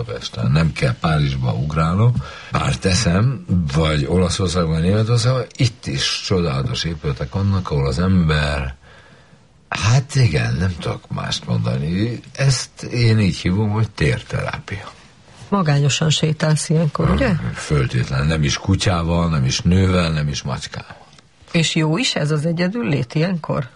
Budapesten. Nem kell Párizsba ugrálnom, bár teszem, vagy Olaszországban, vagy Németországban, itt is csodálatos épületek vannak, ahol az ember, hát igen, nem tudok mást mondani. Ezt én így hívom, hogy térterápia. Magányosan sétálsz ilyenkor, ugye? Föltétlenül, nem is kutyával, nem is nővel, nem is macskával. És jó is ez az egyedüllét ilyenkor?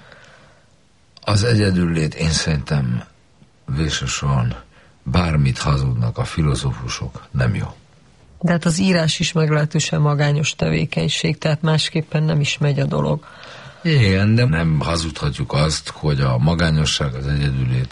Az egyedüllét én szerintem végsősorban bármit hazudnak a filozófusok, nem jó. De hát az írás is meglehetősen magányos tevékenység, tehát másképpen nem is megy a dolog. Igen, de nem hazudhatjuk azt, hogy a magányosság, az egyedüllét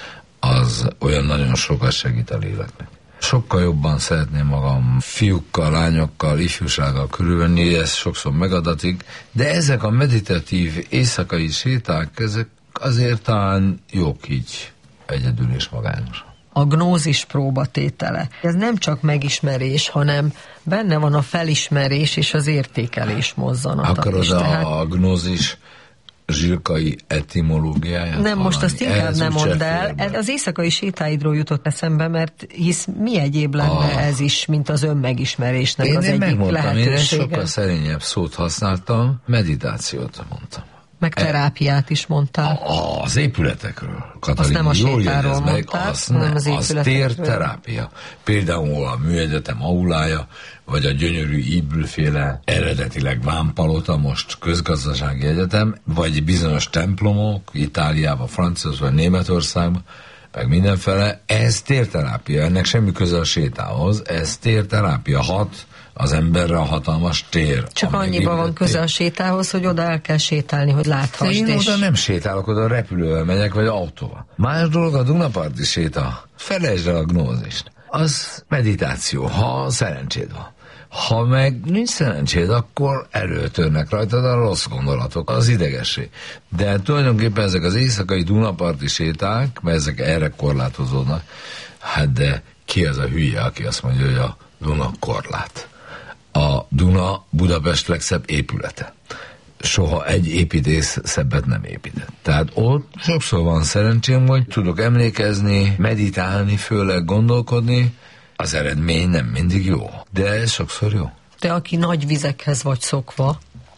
az olyan nagyon sokat segít a léleknek. Sokkal jobban szeretném magam fiúkkal, lányokkal, ifjúsággal körülvenni, ez sokszor megadatik, de ezek a meditatív éjszakai séták, ezek azért talán jók így egyedül és magányos. A gnózis próbatétele. Ez nem csak megismerés, hanem benne van a felismerés és az értékelés mozzanata. Akarod is, a gnózis zsirkai etimológiáját? Nem, most azt inkább nem mondd el. Az éjszakai sétáidról jutott eszembe, mert hisz mi egyéb lenne ez is, mint az önmegismerésnek az egyik lehetősége. Én sokkal szerényebb szót használtam, meditációt mondtam. Meg terápiát is mondtál. Az épületekről. Katalin, azt nem a sétáról mondtál, hanem az térterápia. Például a Műegyetem aulája, vagy a gyönyörű Ibl-féle eredetileg vámpalota, most közgazdasági egyetem, vagy bizonyos templomok, Itáliában, Franciaországban, Németországban, meg mindenfele, ez térterápia, ennek semmi köze a sétához, ez térterápia, hat az emberre a hatalmas tér. Csak annyiban van köze a sétához, hogy oda el kell sétálni, hogy láthassd. Én oda nem sétálok, oda repülővel megyek, vagy autóval. Más dolog a Dunaparti séta. Felejtsd el a gnózist. Az meditáció, ha szerencséd van. Ha meg nincs szerencséd, akkor előtörnek rajtad a rossz gondolatok, az idegesség. De tulajdonképpen ezek az éjszakai Dunaparti séták, mert ezek erre korlátozódnak, hát de ki az a hülye, aki azt mondja, hogy a Duna korlát? A Duna Budapest legszebb épülete. Soha egy építész szebbet nem épített. Tehát ott sokszor van szerencsém, hogy tudok emlékezni, meditálni, főleg gondolkodni, az eredmény nem mindig jó, de ez sokszor jó. De aki nagy vizekhez vagy szokva,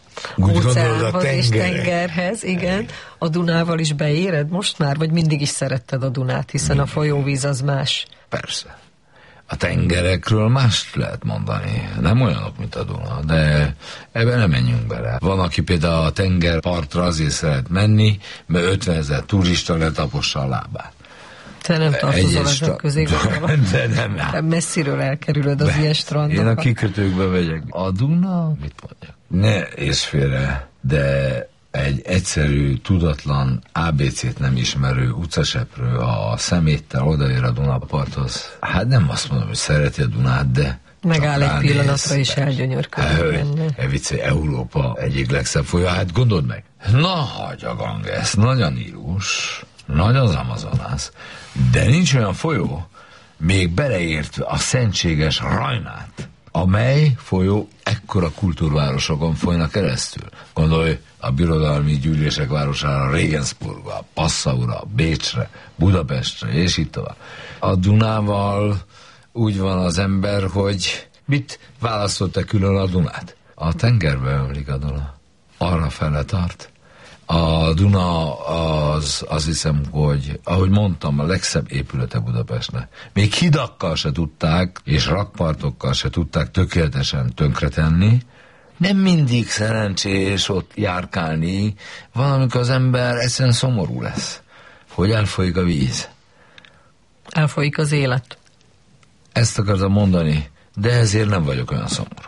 óceánhoz és tengerhez, igen, a Dunával is beéred most már, vagy mindig is szeretted a Dunát, hiszen mindig. A folyóvíz az más. Persze. A tengerekről mást lehet mondani. Nem olyanok, mint a Duna, de ebben nem menjünk bele. Van, aki például a tengerpartra azért szeret menni, mert 50 000 turista letapossa a lábát. Te nem tartozol ezek közé, de nem. Messziről elkerülöd az ilyen strandokat. Én a kikötőkbe megyek. A Duna, mit mondjak? Ne érts félre, de egy egyszerű, tudatlan, ABC-t nem ismerő utcaseprő a szeméttel odaér a Dunaparthoz. Hát nem azt mondom, hogy szereti a Dunát, de megáll egy pillanatra is elgyönyörködik. Viccelj, Európa egyik legszebb folyó. Hát gondold meg. Na, hagy a Ganges, nagy a Nílus, nagy az Amazonas, de nincs olyan folyó, még beleértve a szentséges Rajnát, amely folyó ekkora kultúrvárosokon folynak keresztül. Gondolj a birodalmi gyűlések városára, Regensburgba, Passaura, Bécsre, Budapestre, és itt tovább. A Dunával úgy van az ember, hogy mit választotta külön a Dunát? A tengerbe ömlik a Duna. Arra fele tart. A Duna az hiszem, hogy ahogy mondtam, a legszebb épülete Budapestnek. Még hidakkal se tudták, és rakpartokkal se tudták tökéletesen tönkretenni. Nem mindig szerencsés ott járkálni, valamikor az ember egyszerűen szomorú lesz, hogy elfolyik a víz. Elfolyik az élet. Ezt akartam mondani, de ezért nem vagyok olyan szomorú.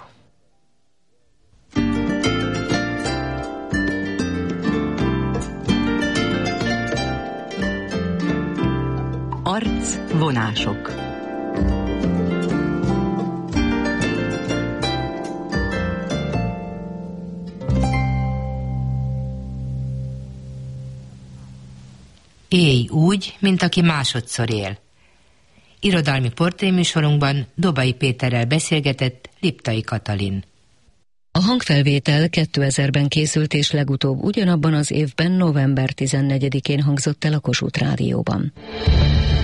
Arcvonások. Élj úgy, mint aki másodszor él. Irodalmi portréműsorunkban Dobai Péterrel beszélgetett Liptai Katalin. A hangfelvétel 2000-ben készült, és legutóbb ugyanabban az évben november 14-én hangzott el a Kossuth Rádióban.